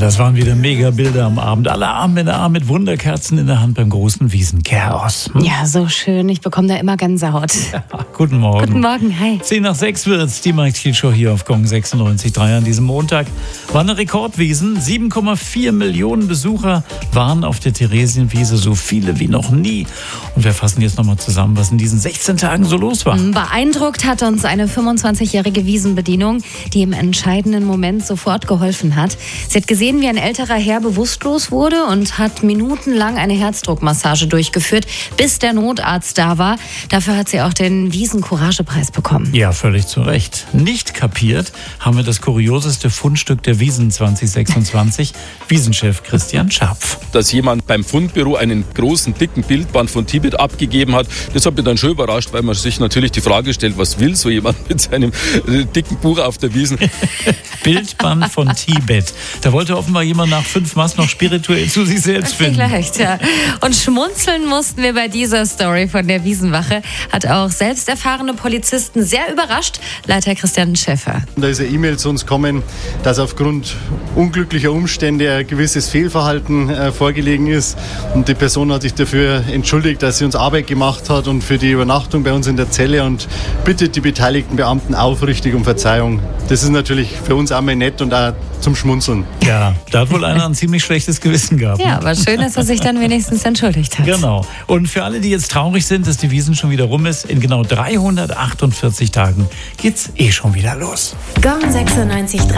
Das waren wieder mega Bilder am Abend. Alle Arm in Arm mit Wunderkerzen in der Hand beim großen Wiesenchaos. Ja, so schön. Ich bekomme da immer Gänsehaut. Ja, guten Morgen. Guten Morgen, hi. 10:06 wird's. Die Mike Thiel Show hier auf Gong 96.3 an diesem Montag. War eine Rekordwiesen. 7,4 Millionen Besucher waren auf der Theresienwiese. So viele wie noch nie. Und wir fassen jetzt nochmal zusammen, was in diesen 16 Tagen so los war. Beeindruckt hat uns eine 25-jährige Wiesenbedienung, die im entscheidenden Moment sofort geholfen hat. Sie hat gesehen, wie ein älterer Herr bewusstlos wurde und hat minutenlang eine Herzdruckmassage durchgeführt, bis der Notarzt da war. Dafür hat sie auch den Wiesen-Courage-Preis bekommen. Ja, völlig zu Recht. Nicht kapiert haben wir das kurioseste Fundstück der Wiesen 2026, Wiesenchef Christian Scharpf. Dass jemand beim Fundbüro einen großen, dicken Bildband von Tibet abgegeben hat, das hat mich dann schon überrascht, weil man sich natürlich die Frage stellt, was will so jemand mit seinem dicken Buch auf der Wiesn? Bildband von Tibet. Da wollte offenbar jemand nach 5 Maß noch spirituell zu sich selbst finden. Vielleicht, ja. Und schmunzeln mussten wir bei dieser Story von der Wiesenwache. Hat auch selbst erfahrene Polizisten sehr überrascht. Leiter Christian Schäffer. Da ist eine E-Mail zu uns gekommen, dass aufgrund unglücklicher Umstände ein gewisses Fehlverhalten vorgelegen ist. Und die Person hat sich dafür entschuldigt, dass sie uns Arbeit gemacht hat und für die Übernachtung bei uns in der Zelle und bittet die beteiligten Beamten aufrichtig um Verzeihung. Das ist natürlich für uns auch mal nett und auch zum Schmunzeln. Ja, da hat wohl einer ein ziemlich schlechtes Gewissen gehabt. Ja, aber schön, dass er sich dann wenigstens entschuldigt hat. Genau. Und für alle, die jetzt traurig sind, dass die Wiesn schon wieder rum ist, in genau 348 Tagen geht's schon wieder los. Gong 96.3